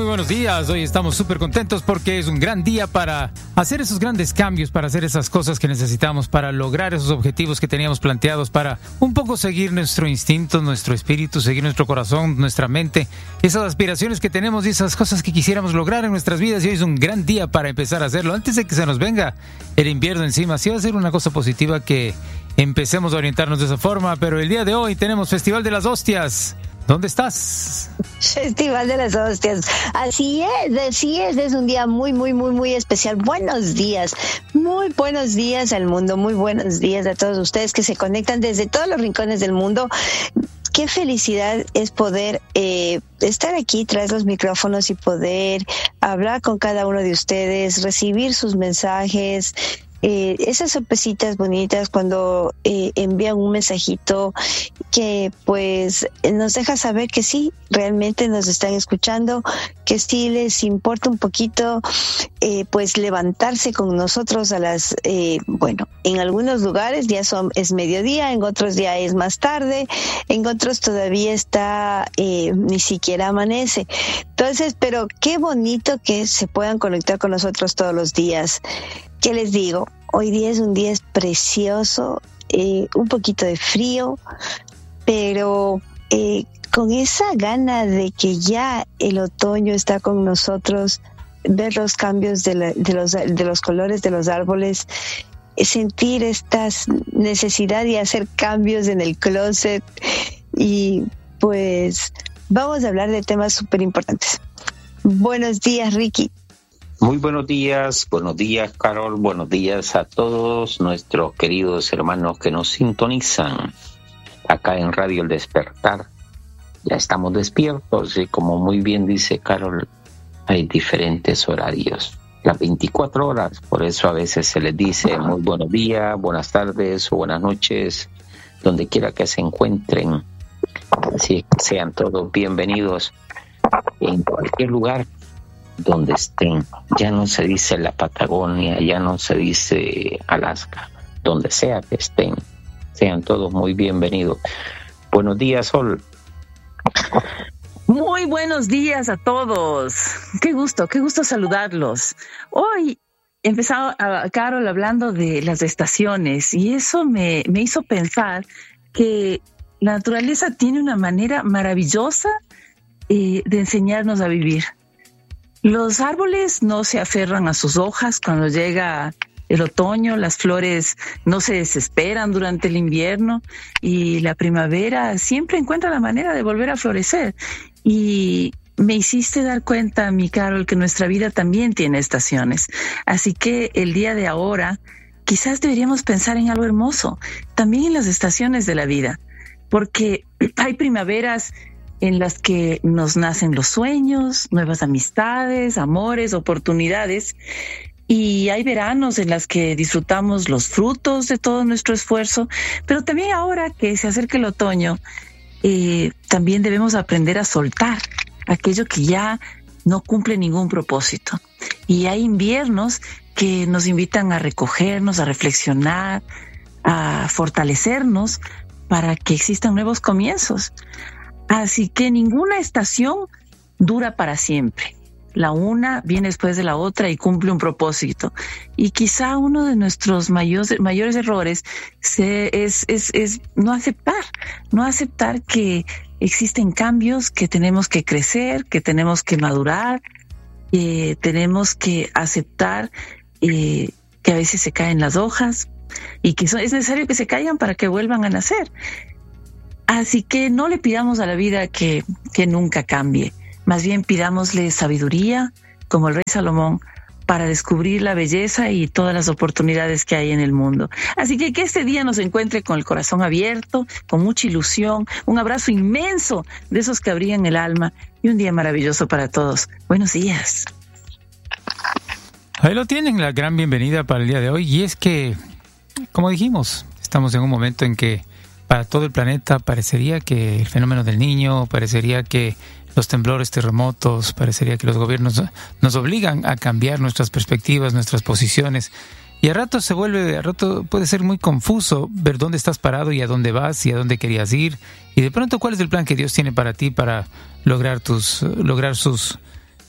buenos días. Hoy estamos súper contentos porque es un gran día para hacer esos grandes cambios, para hacer esas cosas que necesitamos, para lograr esos objetivos que teníamos planteados, para un poco seguir nuestro instinto, nuestro espíritu, seguir nuestro corazón, nuestra mente, esas aspiraciones que tenemos y esas cosas que quisiéramos lograr en nuestras vidas. Y hoy es un gran día para empezar a hacerlo antes de que se nos venga el invierno encima. Sí va a ser una cosa positiva que empecemos a orientarnos de esa forma, pero el día de hoy tenemos Festival de las Hostias. ¿Dónde estás? Festival de las Hostias. Así es un día muy especial. Buenos días, muy buenos días al mundo, muy buenos días a todos ustedes que se conectan desde todos los rincones del mundo. Qué felicidad es poder estar aquí tras los micrófonos y poder hablar con cada uno de ustedes, recibir sus mensajes. Esas sorpresitas bonitas cuando envían un mensajito que pues nos deja saber que sí, realmente nos están escuchando, que sí les importa un poquito pues levantarse con nosotros a las en algunos lugares ya es mediodía, en otros ya es más tarde, en otros todavía está ni siquiera amanece. Entonces, pero qué bonito que se puedan conectar con nosotros todos los días. ¿Qué les digo? Hoy día es un día precioso, un poquito de frío, pero con esa gana de que ya el otoño está con nosotros, ver los cambios de los colores de los árboles, sentir esta necesidad de hacer cambios en el closet y pues vamos a hablar de temas súper importantes. Buenos días, Ricky. Muy buenos días, Carol, buenos días a todos nuestros queridos hermanos que nos sintonizan acá en Radio El Despertar. Ya estamos despiertos y como muy bien dice Carol, hay diferentes horarios, las 24 horas, por eso a veces se les dice muy buenos días, buenas tardes o buenas noches, donde quiera que se encuentren. Así que sean todos bienvenidos en cualquier lugar donde estén. Ya no se dice la Patagonia, ya no se dice Alaska, donde sea que estén, sean todos muy bienvenidos. Buenos días, Sol. Muy buenos días a todos. Qué gusto saludarlos. Hoy empezaba Carol hablando de las estaciones y eso me hizo pensar que la naturaleza tiene una manera maravillosa de enseñarnos a vivir. Los árboles no se aferran a sus hojas cuando llega el otoño, las flores no se desesperan durante el invierno y la primavera siempre encuentra la manera de volver a florecer. Y me hiciste dar cuenta, mi Carol, que nuestra vida también tiene estaciones. Así que el día de ahora quizás deberíamos pensar en algo hermoso, también en las estaciones de la vida, porque hay primaveras en las que nos nacen los sueños, nuevas amistades, amores, oportunidades. Y hay veranos en las que disfrutamos los frutos de todo nuestro esfuerzo. Pero también ahora que se acerca el otoño, también debemos aprender a soltar aquello que ya no cumple ningún propósito. Y hay inviernos que nos invitan a recogernos, a reflexionar, a fortalecernos para que existan nuevos comienzos. Así que ninguna estación dura para siempre. La una viene después de la otra y cumple un propósito. Y quizá uno de nuestros mayores errores es no aceptar que existen cambios, que tenemos que crecer, que tenemos que madurar, que tenemos que aceptar que a veces se caen las hojas y que es necesario que se caigan para que vuelvan a nacer. Así que no le pidamos a la vida que nunca cambie. Más bien pidámosle sabiduría, como el rey Salomón, para descubrir la belleza y todas las oportunidades que hay en el mundo. Así que este día nos encuentre con el corazón abierto, con mucha ilusión, un abrazo inmenso de esos que abrían el alma y un día maravilloso para todos. Buenos días. Ahí lo tienen, la gran bienvenida para el día de hoy. Y es que, como dijimos, estamos en un momento en que para todo el planeta parecería que el fenómeno del Niño, parecería que los temblores, terremotos, parecería que los gobiernos nos obligan a cambiar nuestras perspectivas, nuestras posiciones. Y a rato puede ser muy confuso ver dónde estás parado y a dónde vas y a dónde querías ir. Y de pronto, ¿cuál es el plan que Dios tiene para ti para lograr sus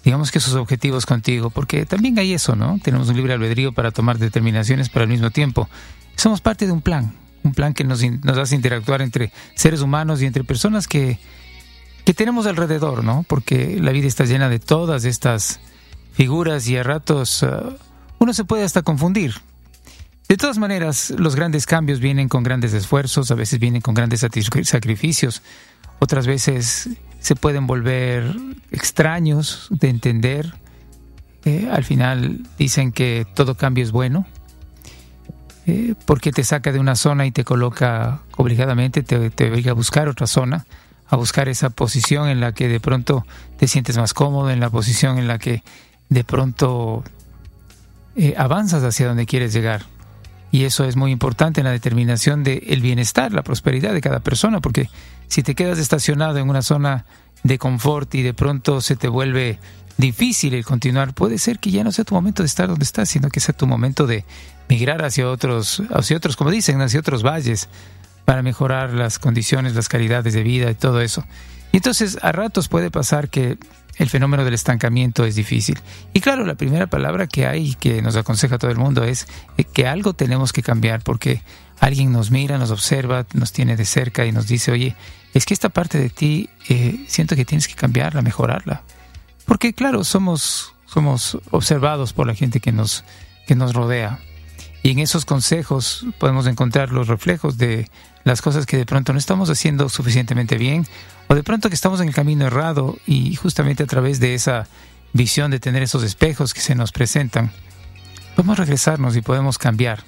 digamos que sus objetivos contigo, porque también hay eso, ¿no? Tenemos un libre albedrío para tomar determinaciones, pero al mismo tiempo somos parte de un plan que nos hace interactuar entre seres humanos y entre personas que tenemos alrededor, ¿no? Porque la vida está llena de todas estas figuras y a ratos uno se puede hasta confundir. De todas maneras, los grandes cambios vienen con grandes esfuerzos, a veces vienen con grandes sacrificios, otras veces se pueden volver extraños de entender. Al final dicen que todo cambio es bueno, porque te saca de una zona y te coloca obligadamente, te obliga a buscar otra zona, a buscar esa posición en la que de pronto te sientes más cómodo, en la posición en la que de pronto avanzas hacia donde quieres llegar. Y eso es muy importante en la determinación del bienestar, la prosperidad de cada persona, porque si te quedas estacionado en una zona de confort y de pronto se te vuelve difícil el continuar, puede ser que ya no sea tu momento de estar donde estás, sino que sea tu momento de migrar hacia otros, como dicen, hacia otros valles, para mejorar las condiciones, las calidades de vida y todo eso. Y entonces a ratos puede pasar que el fenómeno del estancamiento es difícil. Y claro, la primera palabra que hay que nos aconseja a todo el mundo es que algo tenemos que cambiar, porque alguien nos mira, nos observa, nos tiene de cerca y nos dice, oye, es que esta parte de ti siento que tienes que cambiarla, mejorarla. Porque claro, somos observados por la gente que nos rodea. Y en esos consejos podemos encontrar los reflejos de las cosas que de pronto no estamos haciendo suficientemente bien, o de pronto que estamos en el camino errado, y justamente a través de esa visión de tener esos espejos que se nos presentan, podemos regresarnos y podemos cambiar,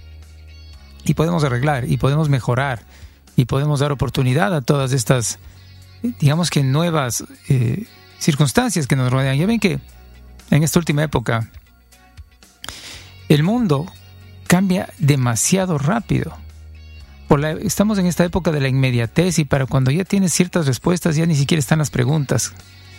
y podemos arreglar, y podemos mejorar, y podemos dar oportunidad a todas estas, digamos que nuevas circunstancias que nos rodean. Ya ven que en esta última época el mundo cambia demasiado rápido. Estamos en esta época de la inmediatez, y para cuando ya tienes ciertas respuestas ya ni siquiera están las preguntas.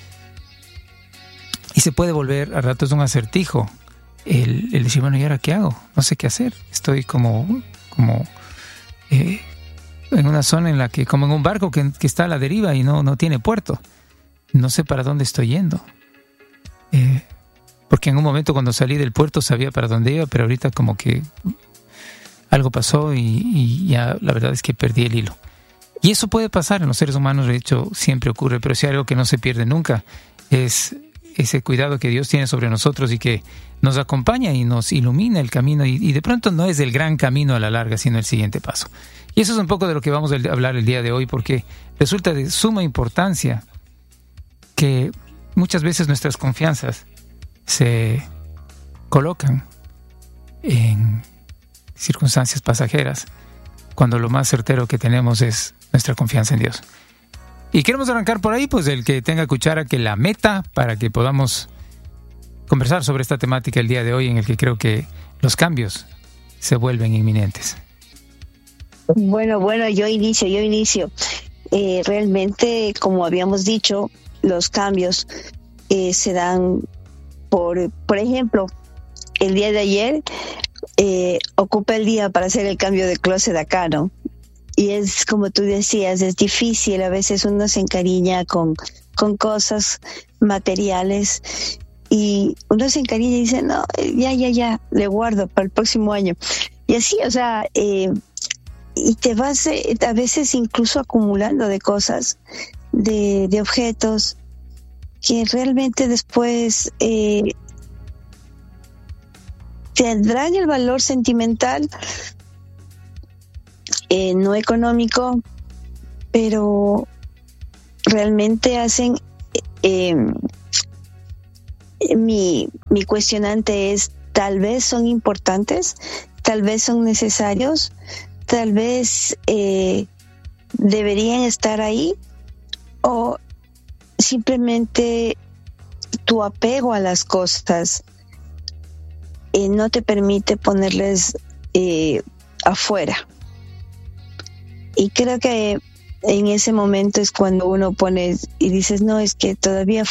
Y se puede volver a ratos un acertijo. El decir, bueno, ¿y ahora qué hago? No sé qué hacer. Estoy como en una zona en la que, como en un barco que está a la deriva y no tiene puerto. No sé para dónde estoy yendo. Porque en un momento cuando salí del puerto sabía para dónde iba, pero ahorita como que algo pasó y ya la verdad es que perdí el hilo. Y eso puede pasar en los seres humanos, de hecho siempre ocurre, pero si hay algo que no se pierde nunca es ese cuidado que Dios tiene sobre nosotros y que nos acompaña y nos ilumina el camino, y de pronto no es el gran camino a la larga, sino el siguiente paso. Y eso es un poco de lo que vamos a hablar el día de hoy, porque resulta de suma importancia que muchas veces nuestras confianzas se colocan en circunstancias pasajeras, cuando lo más certero que tenemos es nuestra confianza en Dios. Y queremos arrancar por ahí, pues el que tenga cuchara que la meta, para que podamos conversar sobre esta temática el día de hoy, en el que creo que los cambios se vuelven inminentes. Bueno, yo inicio. Realmente, como habíamos dicho, los cambios se dan por ejemplo, el día de ayer ocupé el día para hacer el cambio de closet acá, ¿no? Y es como tú decías, es difícil, a veces uno se encariña con cosas materiales y uno se encariña y dice, no, ya, le guardo para el próximo año. Y así, o sea, y te vas a veces incluso acumulando de cosas, de objetos, que realmente después tendrán el valor sentimental, no económico, pero realmente hacen mi cuestionante es, tal vez son importantes, tal vez son necesarios, tal vez deberían estar ahí, o simplemente tu apego a las cosas no te permite ponerles afuera. Y creo que en ese momento es cuando uno pone y dices, no, es que todavía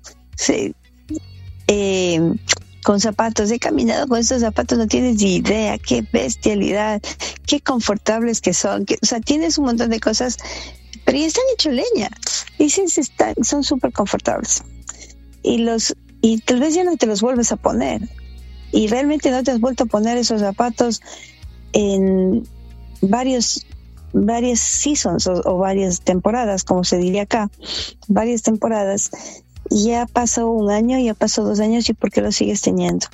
con zapatos, he caminado con estos zapatos, no tienes ni idea, qué bestialidad, qué confortables que son, o sea, tienes un montón de cosas, pero ya están hecho leña, y son súper confortables. y tal vez ya no te los vuelves a poner. Y realmente no te has vuelto a poner esos zapatos en varias seasons o varias temporadas, como se diría acá, varias temporadas. Y ya pasó 1 año, ya pasó 2 años, ¿y por qué lo sigues teniendo?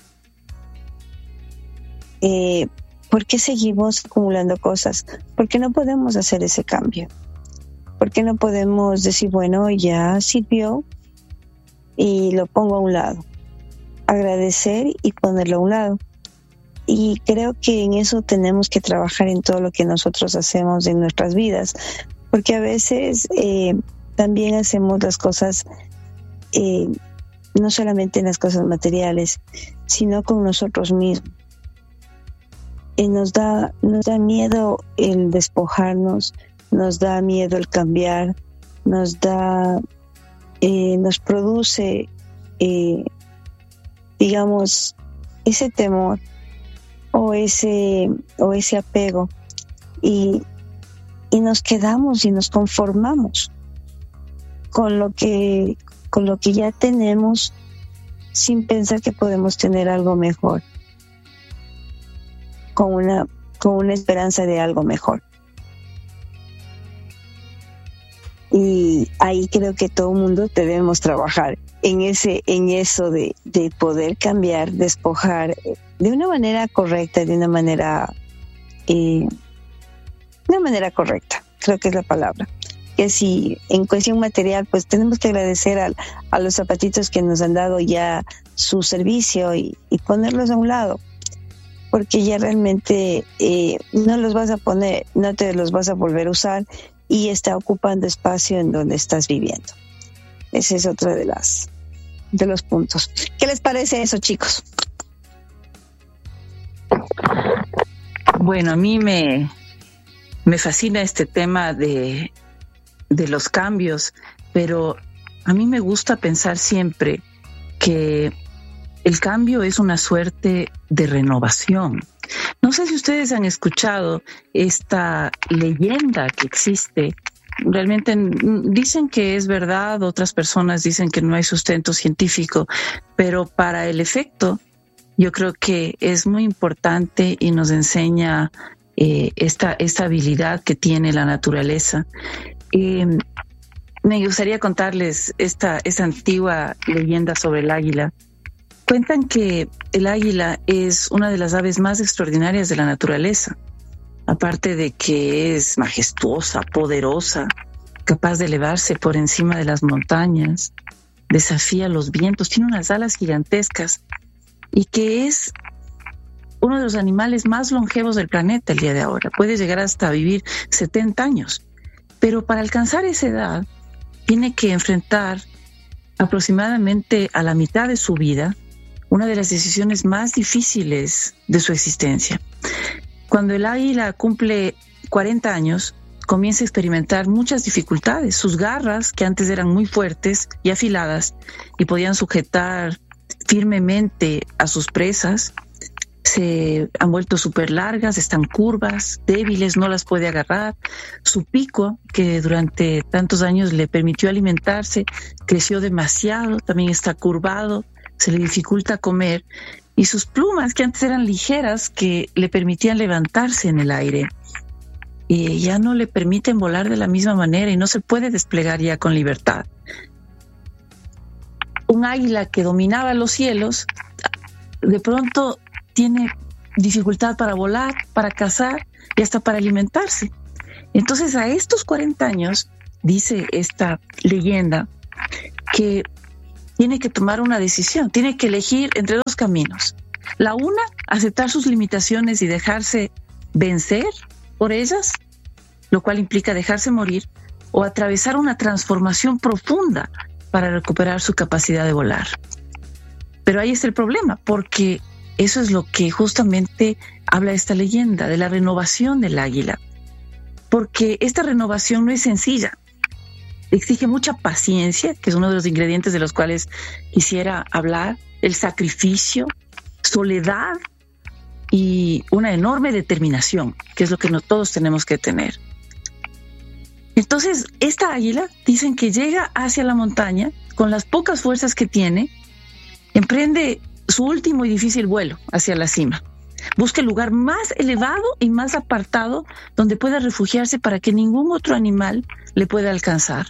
¿Por qué seguimos acumulando cosas? ¿Por qué no podemos hacer ese cambio? ¿Por qué no podemos decir, bueno, ya sirvió y lo pongo a un lado? Agradecer y ponerlo a un lado. Y creo que en eso tenemos que trabajar en todo lo que nosotros hacemos en nuestras vidas, porque a veces también hacemos las cosas, no solamente en las cosas materiales, sino con nosotros mismos. Nos da miedo el despojarnos, nos da miedo el cambiar, nos produce, digamos, ese temor o ese apego, y nos quedamos y nos conformamos con lo que ya tenemos, sin pensar que podemos tener algo mejor, con una esperanza de algo mejor. Y ahí creo que todo el mundo debemos trabajar en eso de poder cambiar, despojar de una manera correcta, de una manera correcta, creo que es la palabra. Que si en cuestión material, pues tenemos que agradecer a los zapatitos que nos han dado ya su servicio y ponerlos a un lado, porque ya realmente no los vas a poner, no te los vas a volver a usar, y está ocupando espacio en donde estás viviendo. Ese es otro de los puntos. ¿Qué les parece eso, chicos? Bueno, a mí me fascina este tema de los cambios, pero a mí me gusta pensar siempre que el cambio es una suerte de renovación. No sé si ustedes han escuchado esta leyenda que existe. Realmente dicen que es verdad, otras personas dicen que no hay sustento científico, pero para el efecto yo creo que es muy importante y nos enseña esta habilidad que tiene la naturaleza. Me gustaría contarles esta antigua leyenda sobre el águila. Cuentan que el águila es una de las aves más extraordinarias de la naturaleza. Aparte de que es majestuosa, poderosa, capaz de elevarse por encima de las montañas, desafía los vientos, tiene unas alas gigantescas, y que es uno de los animales más longevos del planeta el día de ahora. Puede llegar hasta vivir 70 años. Pero para alcanzar esa edad, tiene que enfrentar aproximadamente a la mitad de su vida una de las decisiones más difíciles de su existencia. Cuando el águila cumple 40 años, comienza a experimentar muchas dificultades. Sus garras, que antes eran muy fuertes y afiladas y podían sujetar firmemente a sus presas, se han vuelto súper largas, están curvas, débiles, no las puede agarrar. Su pico, que durante tantos años le permitió alimentarse, creció demasiado, también está curvado, se le dificulta comer, y sus plumas, que antes eran ligeras, que le permitían levantarse en el aire, y ya no le permiten volar de la misma manera y no se puede desplegar ya con libertad. Un águila que dominaba los cielos, de pronto tiene dificultad para volar, para cazar y hasta para alimentarse. Entonces, a estos 40 años, dice esta leyenda, que tiene que tomar una decisión, tiene que elegir entre 2 caminos. La una, aceptar sus limitaciones y dejarse vencer por ellas, lo cual implica dejarse morir, o atravesar una transformación profunda para recuperar su capacidad de volar. Pero ahí está el problema, porque eso es lo que justamente habla esta leyenda, de la renovación del águila. Porque esta renovación no es sencilla. Exige mucha paciencia, que es uno de los ingredientes de los cuales quisiera hablar, el sacrificio, soledad y una enorme determinación, que es lo que todos tenemos que tener. Entonces, esta águila, dicen que llega hacia la montaña con las pocas fuerzas que tiene, emprende su último y difícil vuelo hacia la cima. Busca el lugar más elevado y más apartado donde pueda refugiarse para que ningún otro animal le pueda alcanzar.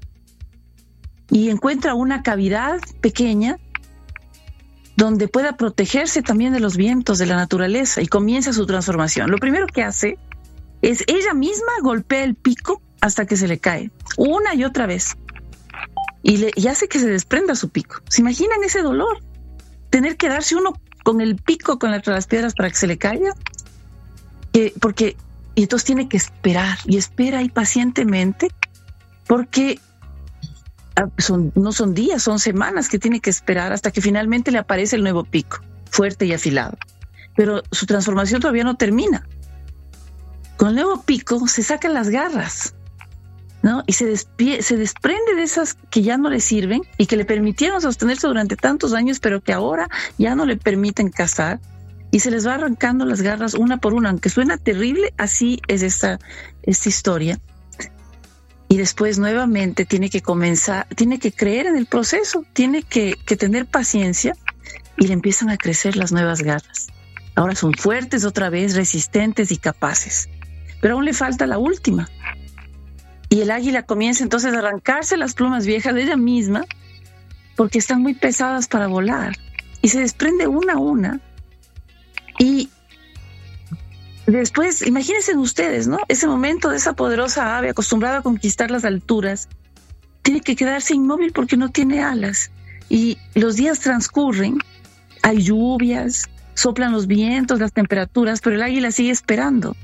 Y encuentra una cavidad pequeña donde pueda protegerse también de los vientos de la naturaleza y comienza su transformación. Lo primero que hace es ella misma golpea el pico hasta que se le cae, una y otra vez. Y hace que se desprenda su pico. ¿Se imaginan ese dolor? Tener que darse uno con el pico contra las piedras para que se le caiga. Y entonces tiene que esperar, y espera ahí pacientemente, porque no son días, son semanas que tiene que esperar hasta que finalmente le aparece el nuevo pico, fuerte y afilado. Pero su transformación todavía no termina. Con el nuevo pico se sacan las garras, ¿no? Y se desprende de esas que ya no le sirven y que le permitieron sostenerse durante tantos años, pero que ahora ya no le permiten cazar, y se les va arrancando las garras una por una. Aunque suena terrible, así es esta historia. Y después nuevamente tiene que creer en el proceso, tiene que tener paciencia, y le empiezan a crecer las nuevas garras. Ahora son fuertes otra vez, resistentes y capaces. Pero aún le falta la última. Y el águila comienza entonces a arrancarse las plumas viejas de ella misma, porque están muy pesadas para volar. Y se desprende una a una. Y después, imagínense ustedes, ¿no? Ese momento de esa poderosa ave acostumbrada a conquistar las alturas, tiene que quedarse inmóvil porque no tiene alas. Y los días transcurren, hay lluvias, soplan los vientos, las temperaturas, pero el águila sigue esperando.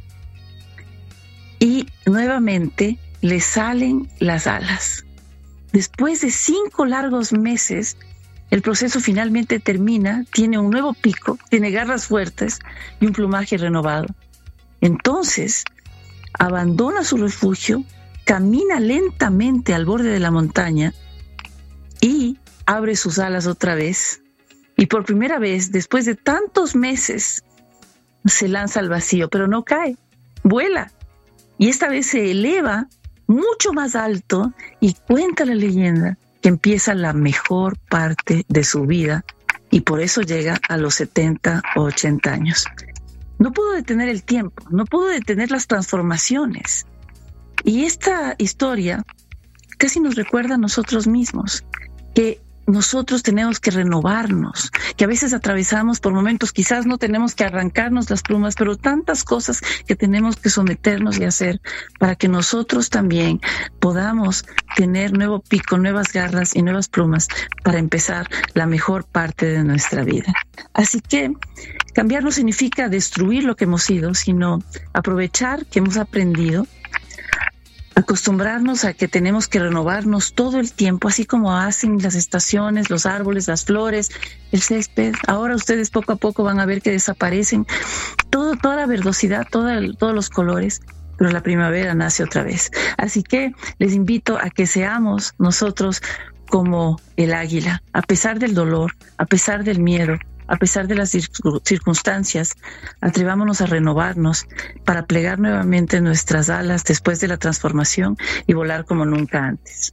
Y nuevamente le salen las alas. Después de 5 largos meses, el proceso finalmente termina, tiene un nuevo pico, tiene garras fuertes y un plumaje renovado. Entonces, abandona su refugio, camina lentamente al borde de la montaña y abre sus alas otra vez. Y por primera vez, después de tantos meses, se lanza al vacío, pero no cae, vuela. Y esta vez se eleva mucho más alto, y cuenta la leyenda que empieza la mejor parte de su vida, y por eso llega a los 70 o 80 años. No pudo detener el tiempo, no pudo detener las transformaciones. Y esta historia casi nos recuerda a nosotros mismos, que nosotros tenemos que renovarnos, que a veces atravesamos por momentos, quizás no tenemos que arrancarnos las plumas, pero tantas cosas que tenemos que someternos y hacer para que nosotros también podamos tener nuevo pico, nuevas garras y nuevas plumas para empezar la mejor parte de nuestra vida. Así que cambiar no significa destruir lo que hemos sido, sino aprovechar que hemos aprendido, acostumbrarnos a que tenemos que renovarnos todo el tiempo, así como hacen las estaciones, los árboles, las flores, el césped. Ahora ustedes poco a poco van a ver que desaparecen toda la verdosidad, todos los colores, pero la primavera nace otra vez. Así que les invito a que seamos nosotros como el águila, a pesar del dolor, a pesar del miedo, a pesar de las circunstancias, atrevámonos a renovarnos para plegar nuevamente nuestras alas después de la transformación y volar como nunca antes.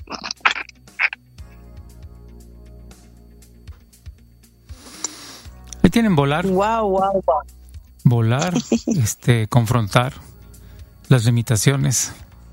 Ahí tienen volar. Wow. Volar, confrontar las limitaciones,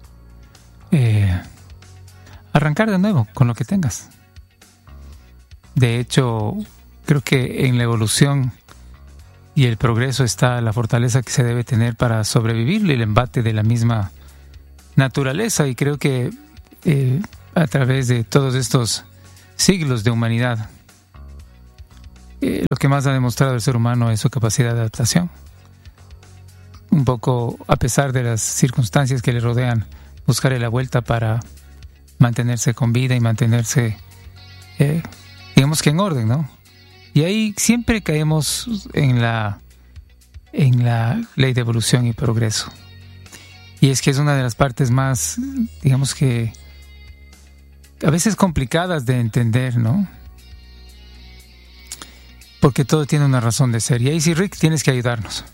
arrancar de nuevo con lo que tengas. De hecho, creo que en la evolución y el progreso está la fortaleza que se debe tener para sobrevivir el embate de la misma naturaleza, y creo que a través de todos estos siglos de humanidad, lo que más ha demostrado el ser humano es su capacidad de adaptación. Un poco, a pesar de las circunstancias que le rodean, buscarle la vuelta para mantenerse con vida y mantenerse, digamos que en orden, ¿no? Y ahí siempre caemos en la ley de evolución y progreso. Y es que es una de las partes más, digamos que, a veces complicadas de entender, ¿no? Porque todo tiene una razón de ser. Y ahí sí, Rick, tienes que ayudarnos.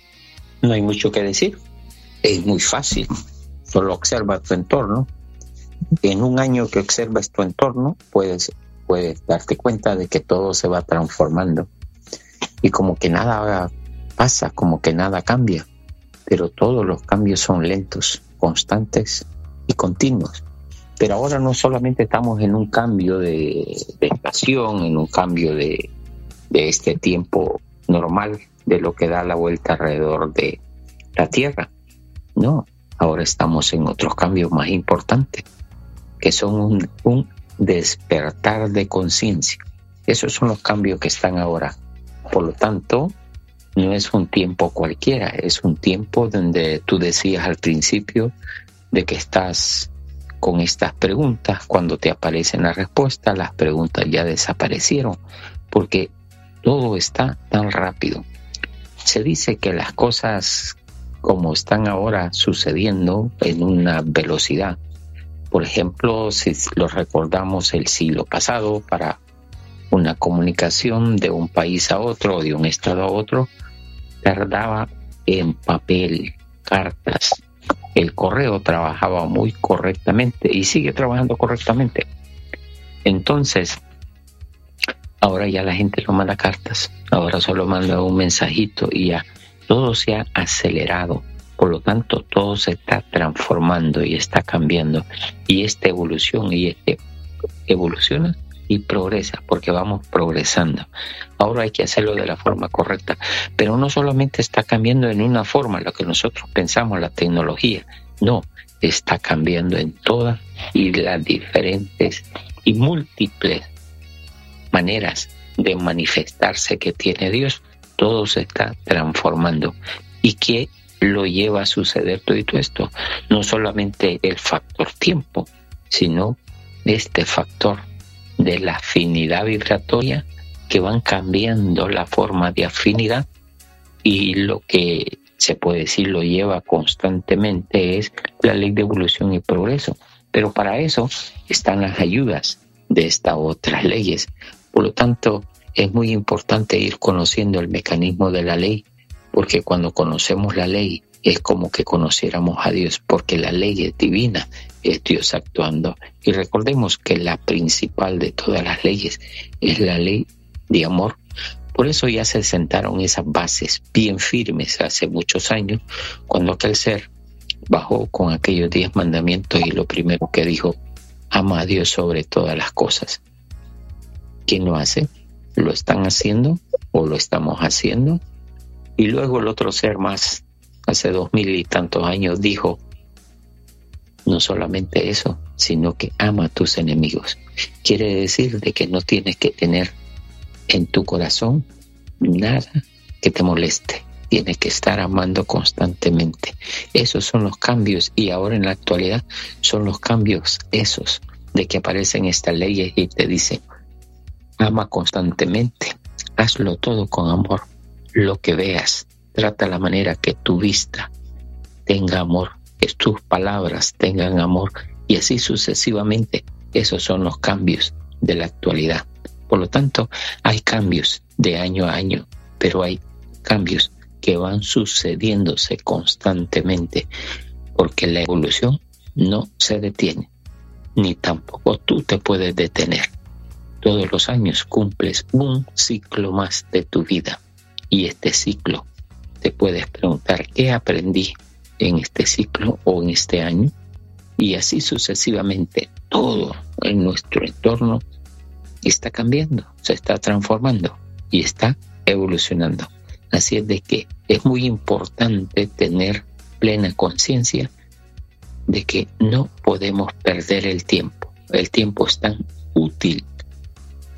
No hay mucho que decir. Es muy fácil. Solo observa tu entorno. en un año que observas tu entorno, puedes darte cuenta de que todo se va transformando y como que nada pasa, como que nada cambia, pero todos los cambios son lentos, constantes y continuos. Pero ahora no solamente estamos en un cambio de estación, en un cambio de este tiempo normal de lo que da la vuelta alrededor de la Tierra. No, ahora estamos en otros cambios más importantes, que son un despertar de conciencia. Esos son los cambios que están ahora. Por lo tanto, no es un tiempo cualquiera, es un tiempo donde tú decías al principio de que estás con estas preguntas. Cuando te aparecen las respuestas, las preguntas ya desaparecieron, porque todo está tan rápido. Se dice que las cosas como están ahora sucediendo en una velocidad. Por ejemplo, si lo recordamos el siglo pasado, para una comunicación de un país a otro, de un estado a otro, tardaba en papel, cartas. El correo trabajaba muy correctamente y sigue trabajando correctamente. Entonces, ahora ya la gente no manda cartas, ahora solo manda un mensajito y ya todo se ha acelerado. Por lo tanto, todo se está transformando y está cambiando. Y esta evolución evoluciona y progresa, porque vamos progresando. Ahora hay que hacerlo de la forma correcta, pero no solamente está cambiando en una forma, lo que nosotros pensamos, la tecnología, no, está cambiando en todas y las diferentes y múltiples maneras de manifestarse que tiene Dios. Todo se está transformando. ¿Y qué lo lleva a suceder todo esto? No solamente el factor tiempo, sino este factor de la afinidad vibratoria, que van cambiando la forma de afinidad, y lo que se puede decir lo lleva constantemente es la ley de evolución y progreso. Pero para eso están las ayudas de estas otras leyes. Por lo tanto, es muy importante ir conociendo el mecanismo de la ley, porque cuando conocemos la ley es como que conociéramos a Dios, porque la ley es divina, es Dios actuando. Y recordemos que la principal de todas las leyes es la ley de amor. Por eso ya se sentaron esas bases bien firmes hace muchos años, cuando aquel ser bajó con aquellos 10 mandamientos y lo primero que dijo: ama a Dios sobre todas las cosas. ¿Quién lo hace? ¿Lo están haciendo o lo estamos haciendo? Y luego el otro ser más, hace 2000 y tantos años, dijo no solamente eso, sino que ama a tus enemigos. Quiere decir de que no tienes que tener en tu corazón nada que te moleste. Tienes que estar amando constantemente. Esos son los cambios, y ahora en la actualidad son los cambios esos de que aparecen estas leyes y te dicen: ama constantemente, hazlo todo con amor. Lo que veas, trata la manera que tu vista tenga amor, que tus palabras tengan amor, y así sucesivamente. Esos son los cambios de la actualidad. Por lo tanto, hay cambios de año a año, pero hay cambios que van sucediéndose constantemente, porque la evolución no se detiene, ni tampoco tú te puedes detener. Todos los años cumples un ciclo más de tu vida, y este ciclo te puedes preguntar: ¿qué aprendí en este ciclo o en este año? Y así sucesivamente. Todo en nuestro entorno está cambiando, se está transformando y está evolucionando. Así es de que es muy importante tener plena conciencia de que no podemos perder el tiempo. El tiempo es tan útil